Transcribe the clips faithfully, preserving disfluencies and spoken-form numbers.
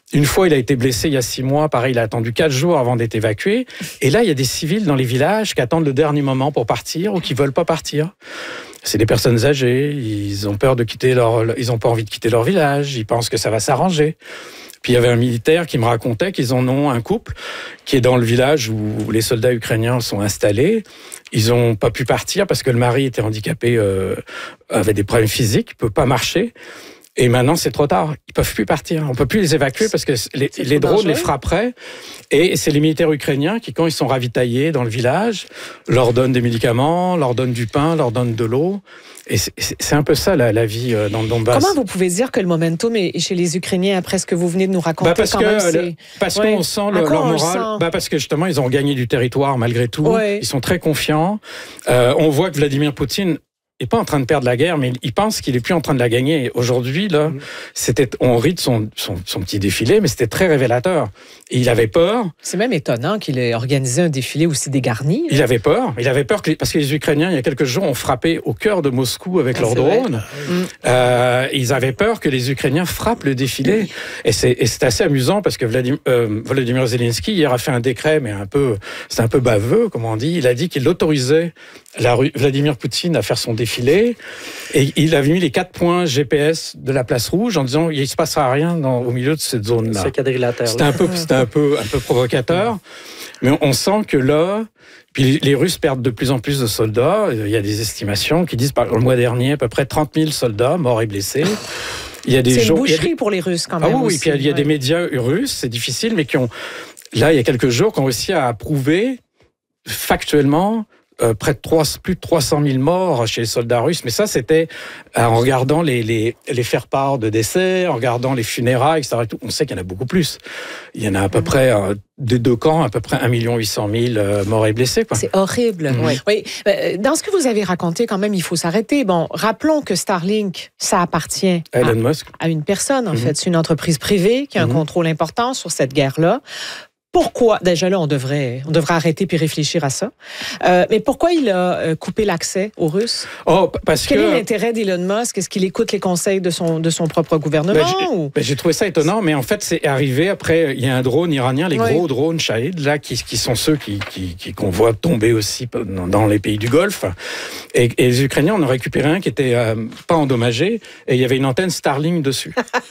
Une fois, il a été blessé il y a six mois. Pareil, il a attendu quatre jours avant d'être évacué. Et là, il y a des civils dans les villages qui attendent le dernier moment pour partir ou qui veulent pas partir. C'est des personnes âgées. Ils ont peur de quitter leur, ils ont pas envie de quitter leur village. Ils pensent que ça va s'arranger. Puis il y avait un militaire qui me racontait qu'ils en ont un couple qui est dans le village où les soldats ukrainiens sont installés. Ils ont pas pu partir parce que le mari était handicapé, euh, avait des problèmes physiques, il peut pas marcher. Et maintenant, c'est trop tard. Ils peuvent plus partir. On peut plus les évacuer parce que les, les drones dangereux. les frapperaient. Et c'est les militaires ukrainiens qui, quand ils sont ravitaillés dans le village, leur donnent des médicaments, leur donnent du pain, leur donnent de l'eau. Et c'est, c'est un peu ça, la, la vie dans le Donbass. Comment vous pouvez dire que le momentum est chez les Ukrainiens après ce que vous venez de nous raconter? Bah parce quand que, même, le, parce ouais. qu'on sent le, leur moral. Sent? Bah parce que justement, ils ont gagné du territoire malgré tout. Ouais. Ils sont très confiants. Euh, on voit que Vladimir Poutine n'est pas en train de perdre la guerre, mais il pense qu'il est plus en train de la gagner. Aujourd'hui, là, mmh. c'était, on rit de son, son, son petit défilé, mais c'était très révélateur. Et il avait peur. C'est même étonnant qu'il ait organisé un défilé aussi dégarni. Là. Il avait peur. Il avait peur que, parce que les Ukrainiens, il y a quelques jours, ont frappé au cœur de Moscou avec ah, leurs drones. Mmh. Euh, ils avaient peur que les Ukrainiens frappent le défilé. Oui. Et c'est, et c'est assez amusant parce que Vladimir, euh, Volodymyr Zelensky hier a fait un décret, mais un peu, c'est un peu baveux, comme on dit. Il a dit qu'il autorisait la, Vladimir Poutine à faire son défilé. Et il avait mis les quatre points G P S de la place rouge en disant il ne se passera rien dans, au milieu de cette zone-là. Ce quadrilatère. C'était un peu, c'était un peu, un peu provocateur. Mais on sent que là, puis les Russes perdent de plus en plus de soldats. Il y a des estimations qui disent, par le mois dernier, à peu près trente mille soldats morts et blessés. Il y a des c'est une jours, boucherie des... pour les Russes quand même. Ah oui, aussi, puis il y a, ouais. des médias russes, c'est difficile, mais qui ont, là, il y a quelques jours, qui ont réussi à prouver factuellement Euh, près de trois, plus de trois cent mille morts chez les soldats russes. Mais ça, c'était euh, en regardant les, les, les faire-part de décès, en regardant les funérailles, et cetera. Et tout. On sait qu'il y en a beaucoup plus. Il y en a à peu près, euh, des deux camps, à peu près un million huit cent mille euh, morts et blessés. Quoi. C'est horrible. Mmh. Oui. Oui. Dans ce que vous avez raconté, quand même, il faut s'arrêter. Bon, rappelons que Starlink, ça appartient à, Elon Musk. à une personne, en mmh. fait. C'est une entreprise privée qui a un mmh. contrôle important sur cette guerre-là. Pourquoi, déjà là, on devrait, on devrait arrêter puis réfléchir à ça. Euh, mais pourquoi il a euh, coupé l'accès aux Russes? Oh, parce Quel que... est l'intérêt d'Elon Musk? Est-ce qu'il écoute les conseils de son, de son propre gouvernement? Ben, j'ai, ou... ben, j'ai trouvé ça étonnant, mais en fait, c'est arrivé après, il y a un drone iranien, les oui. gros drones Shahid, là, qui, qui sont ceux qui, qui, qui, qu'on voit tomber aussi dans les pays du Golfe. Et, et les Ukrainiens en ont récupéré un qui était euh, pas endommagé, et il y avait une antenne Starlink dessus.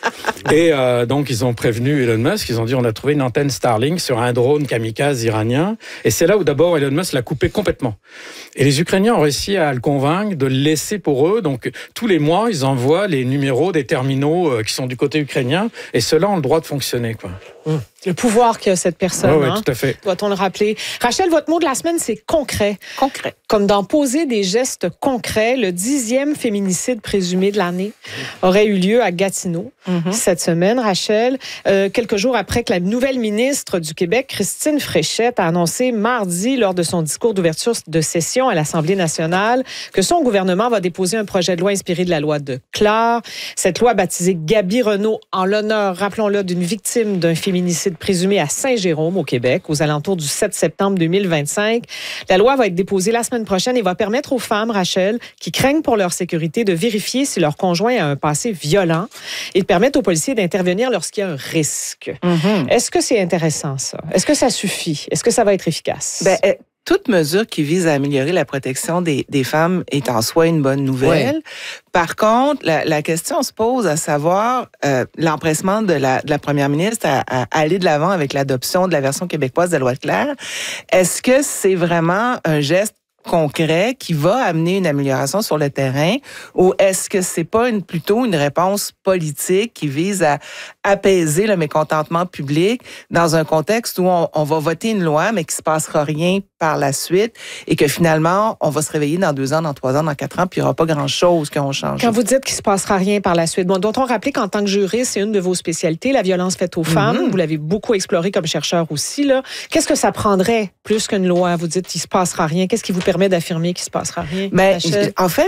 et euh, donc, ils ont prévenu Elon Musk, ils ont dit, on a trouvé une antenne Starlink sur un drone kamikaze iranien. Et c'est là où d'abord Elon Musk l'a coupé complètement. Et les Ukrainiens ont réussi à le convaincre de le laisser pour eux. Donc tous les mois, ils envoient les numéros des terminaux qui sont du côté ukrainien. Et ceux-là ont le droit de fonctionner, quoi. Mmh. Le pouvoir qu'a cette personne. Oui, oui, hein? tout à fait. Doit-on le rappeler? Rachel, votre mot de la semaine, c'est concret. Concret. Comme dans poser des gestes concrets, le dixième féminicide présumé de l'année aurait eu lieu à Gatineau mm-hmm. cette semaine, Rachel. Euh, quelques jours après que la nouvelle ministre du Québec, Christine Fréchette, a annoncé mardi, lors de son discours d'ouverture de session à l'Assemblée nationale, que son gouvernement va déposer un projet de loi inspiré de la loi de Clare. Cette loi baptisée Gaby Renault en l'honneur, rappelons-le, d'une victime d'un féminicide présumé à Saint-Jérôme, au Québec, aux alentours du sept septembre deux mille vingt-cinq. La loi va être déposée la semaine prochaine et va permettre aux femmes, Rachel, qui craignent pour leur sécurité, de vérifier si leur conjoint a un passé violent et de permettre aux policiers d'intervenir lorsqu'il y a un risque. Mm-hmm. Est-ce que c'est intéressant, ça? Est-ce que ça suffit? Est-ce que ça va être efficace? Ben, euh... Toute mesure qui vise à améliorer la protection des, des femmes est en soi une bonne nouvelle. Ouais. Par contre, la, la question se pose à savoir euh, l'empressement de la, de la première ministre à, à aller de l'avant avec l'adoption de la version québécoise de la loi de Clare. Est-ce que c'est vraiment un geste concret qui va amener une amélioration sur le terrain, ou est-ce que c'est pas une, plutôt une réponse politique qui vise à apaiser le mécontentement public dans un contexte où on, on va voter une loi mais qu'il se passera rien par la suite et que finalement on va se réveiller dans deux ans, dans trois ans, dans quatre ans puis il n'y aura pas grand-chose qui ont changé. Quand vous dites qu'il se passera rien par la suite, bon, doit-on rappeler qu'en tant que juriste, c'est une de vos spécialités, la violence faite aux mm-hmm. femmes. Vous l'avez beaucoup exploré comme chercheur aussi, là. Qu'est-ce que ça prendrait plus qu'une loi? Vous dites qu'il se passera rien. Qu'est-ce qui vous permet d'affirmer qu'il se passera rien? Ben, en fait,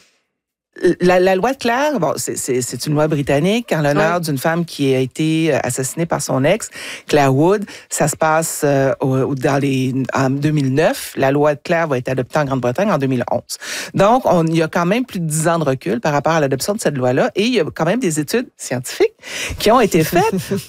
la, la loi de Clare, bon, c'est, c'est, c'est une loi britannique en l'honneur ouais. d'une femme qui a été assassinée par son ex, Claire Wood. Ça se passe euh, au, dans les, en deux mille neuf. La loi de Clare va être adoptée en Grande-Bretagne en deux mille onze. Donc, on, il y a quand même plus de dix ans de recul par rapport à l'adoption de cette loi-là. Et il y a quand même des études scientifiques qui ont été faites